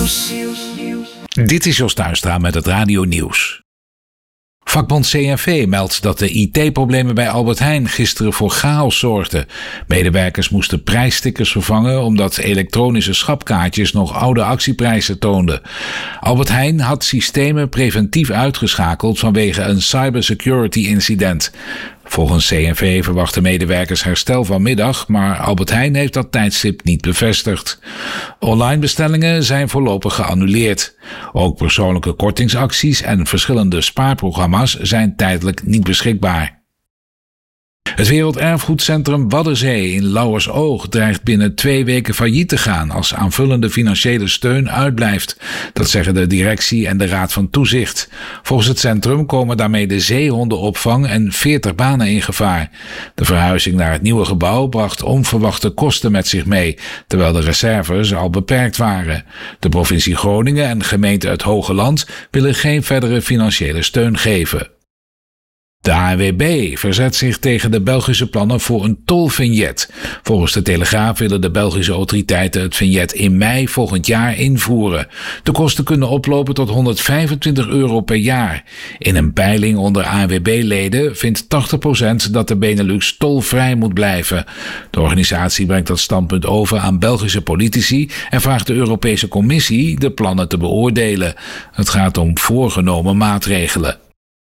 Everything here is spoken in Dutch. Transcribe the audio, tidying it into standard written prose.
Dit is Jos Tuinstra met het Radio Nieuws. Vakbond CNV meldt dat de IT-problemen bij Albert Heijn gisteren voor chaos zorgden. Medewerkers moesten prijsstickers vervangen omdat elektronische schapkaartjes nog oude actieprijzen toonden. Albert Heijn had systemen preventief uitgeschakeld vanwege een cybersecurity-incident. Volgens CNV verwachten medewerkers herstel vanmiddag, maar Albert Heijn heeft dat tijdstip niet bevestigd. Online bestellingen zijn voorlopig geannuleerd. Ook persoonlijke kortingsacties en verschillende spaarprogramma's zijn tijdelijk niet beschikbaar. Het Werelderfgoedcentrum Waddenzee in Lauwersoog dreigt binnen 2 weken failliet te gaan als aanvullende financiële steun uitblijft. Dat zeggen de directie en de Raad van Toezicht. Volgens het centrum komen daarmee de zeehondenopvang en 40 banen in gevaar. De verhuizing naar het nieuwe gebouw bracht onverwachte kosten met zich mee, terwijl de reserves al beperkt waren. De provincie Groningen en gemeente Het Hogeland willen geen verdere financiële steun geven. De ANWB verzet zich tegen de Belgische plannen voor een tolvignet. Volgens de Telegraaf willen de Belgische autoriteiten het vignet in mei volgend jaar invoeren. De kosten kunnen oplopen tot €125 per jaar. In een peiling onder ANWB-leden vindt 80% dat de Benelux tolvrij moet blijven. De organisatie brengt dat standpunt over aan Belgische politici en vraagt de Europese Commissie de plannen te beoordelen. Het gaat om voorgenomen maatregelen.